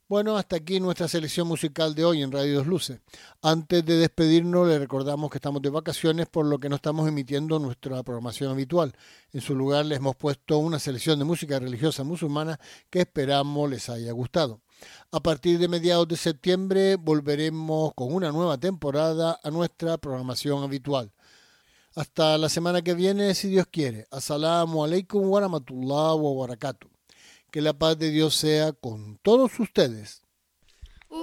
Bueno, hasta aquí nuestra selección musical de hoy en Radio Dos Luces. Antes de despedirnos, le recordamos que estamos de vacaciones, por lo que no estamos emitiendo nuestra programación habitual. En su lugar, les hemos puesto una selección de música religiosa musulmana que esperamos les haya gustado. A partir de mediados de septiembre, volveremos con una nueva temporada a nuestra programación habitual. Hasta la semana que viene, si Dios quiere. Assalamu alaikum wa rahmatullah wa barakatuh. Que la paz de Dios sea con todos ustedes.